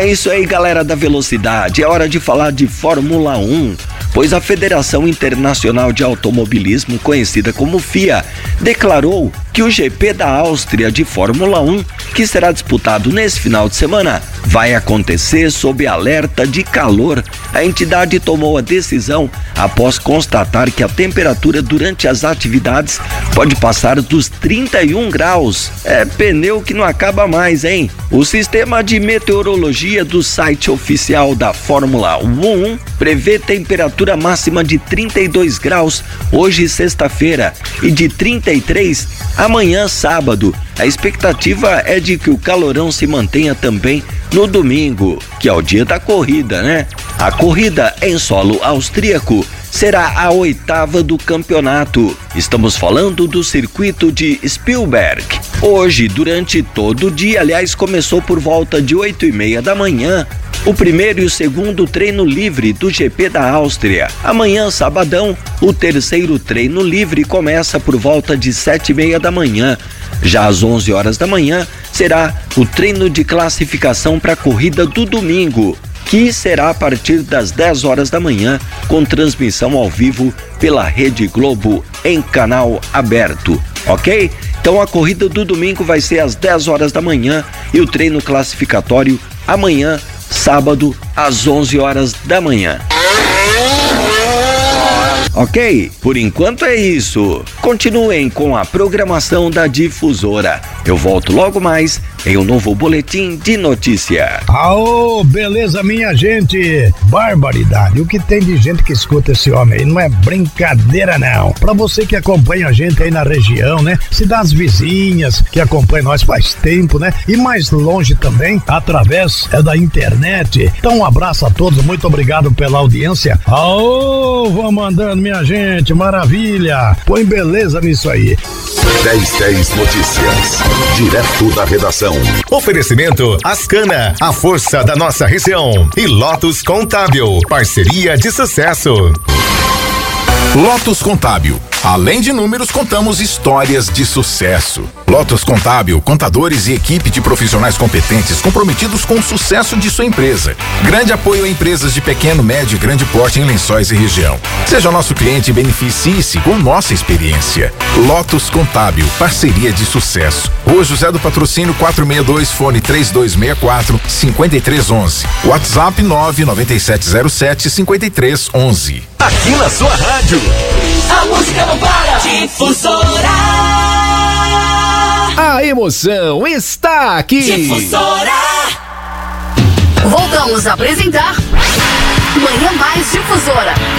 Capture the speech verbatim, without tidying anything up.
É isso aí, galera da velocidade. É hora de falar de Fórmula um, pois a Federação Internacional de Automobilismo, conhecida como F I A, declarou que o G P da Áustria de Fórmula um, que será disputado nesse final de semana, vai acontecer sob alerta de calor. A entidade tomou a decisão após constatar que a temperatura durante as atividades pode passar dos trinta e um graus. É pneu que não acaba mais, hein? O sistema de meteorologia do site oficial da Fórmula um prevê temperatura máxima de trinta e dois graus hoje, sexta-feira, e de trinta e três amanhã, sábado. A expectativa é de que o calorão se mantenha também no domingo, que é o dia da corrida, né? A corrida em solo austríaco será a oitava do campeonato. Estamos falando do circuito de Spielberg. Hoje, durante todo o dia, aliás, começou por volta de oito e meia da manhã, o primeiro e o segundo treino livre do G P da Áustria. Amanhã, sabadão, o terceiro treino livre começa por volta de sete e meia da manhã. Já às onze horas da manhã, será o treino de classificação para a corrida do domingo, que será a partir das dez horas da manhã, com transmissão ao vivo pela Rede Globo em canal aberto, ok? Então a corrida do domingo vai ser às dez horas da manhã e o treino classificatório amanhã, sábado, às onze horas da manhã. Ok? Por enquanto é isso. Continuem com a programação da Difusora. Eu volto logo mais em um novo boletim de notícia. Aô, beleza, minha gente? Barbaridade. O que tem de gente que escuta esse homem aí? Não é brincadeira, não. Pra você que acompanha a gente aí na região, né? Cidades vizinhas que acompanham nós faz tempo, né? E mais longe também, através é, da internet. Então, um abraço a todos. Muito obrigado pela audiência. Aô, vamos andando, minha gente. Maravilha. Põe beleza nisso aí. dez dez Notícias. Direto da redação. Oferecimento Ascana, a força da nossa região. E Lotus Contábil, parceria de sucesso. Lotus Contábil. Além de números, contamos histórias de sucesso. Lotus Contábil, contadores e equipe de profissionais competentes comprometidos com o sucesso de sua empresa. Grande apoio a empresas de pequeno, médio e grande porte em Lençóis e região. Seja nosso cliente e beneficie-se com nossa experiência. Lotus Contábil, parceria de sucesso. Rua José do Patrocínio quatrocentos e sessenta e dois, fone três dois seis quatro, cinco três um um. WhatsApp nove nove sete zero sete, cinco três um um. Aqui na sua rádio, a música não para. Difusora. A emoção está aqui. Difusora. Voltamos a apresentar Manhã Mais Difusora.